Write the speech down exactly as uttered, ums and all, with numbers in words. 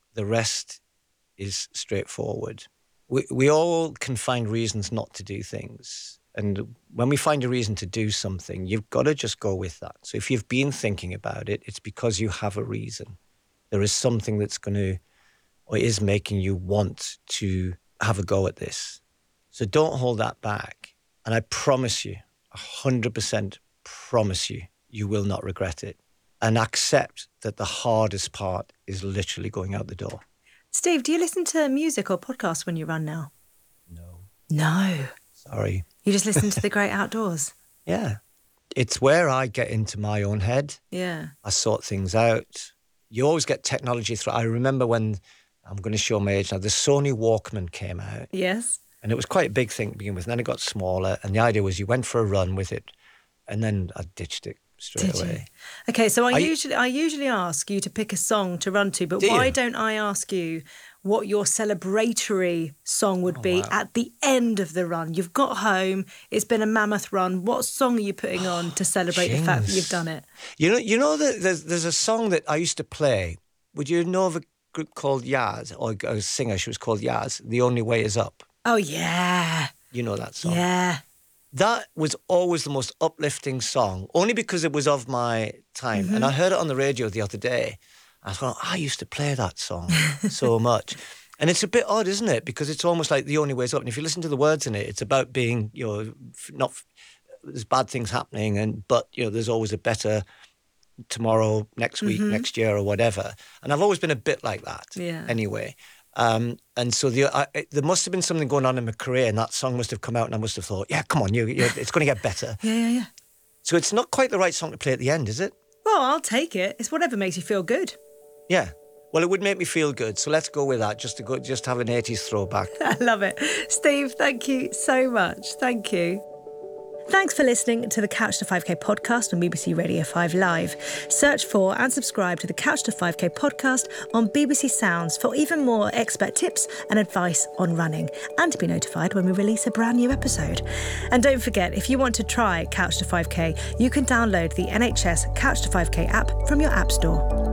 The rest is straightforward. We, we all can find reasons not to do things. And when we find a reason to do something, you've got to just go with that. So if you've been thinking about it, it's because you have a reason. There is something that's going to, or is making you want to have a go at this. So don't hold that back. And I promise you, one hundred percent promise you, you will not regret it. And accept that the hardest part is literally going out the door. Steve, do you listen to music or podcasts when you run now? No. No. Sorry. You just listen to the great outdoors? Yeah. It's where I get into my own head. Yeah. I sort things out. You always get technology through. I remember when, I'm going to show my age now, the Sony Walkman came out. Yes. And it was quite a big thing to begin with. And then it got smaller. And the idea was you went for a run with it. And then I ditched it straight Did away. you? Okay, so I, I usually I usually ask you to pick a song to run to, but Do why you? don't I ask you what your celebratory song would Oh, be wow. at the end of the run? You've got home, it's been a mammoth run. What song are you putting on to celebrate the fact that Jings. you've done it? You know, you know that there's, there's a song that I used to play. Would you know of a group called Yaz, or a singer? She was called Yaz. The Only Way Is Up. Oh, yeah. You know that song. Yeah. That was always the most uplifting song, only because it was of my time. Mm-hmm. And I heard it on the radio the other day. I thought, I used to play that song so much. And it's a bit odd, isn't it? Because it's almost like The Only Way Is Up. And if you listen to the words in it, it's about being, you know, f- not, f- there's bad things happening, and but, you know, there's always a better tomorrow, next week, Mm-hmm. next year, or whatever. And I've always been a bit like that Yeah. anyway. Um, and so the, I, it- there must have been something going on in my career, and that song must have come out, and I must have thought, yeah, come on, you, you, it's going to get better. Yeah, yeah, yeah. So it's not quite the right song to play at the end, is it? Well, I'll take it. It's whatever makes you feel good. Yeah. Well, it would make me feel good, so let's go with that, just to go, just have an eighties throwback. I love it. Steve, thank you so much. Thank you. Thanks for listening to the Couch to five K podcast on B B C Radio five Live. Search for and subscribe to the Couch to five K podcast on B B C Sounds for even more expert tips and advice on running, and to be notified when we release a brand new episode. And don't forget, if you want to try Couch to five K, you can download the N H S Couch to five K app from your app store.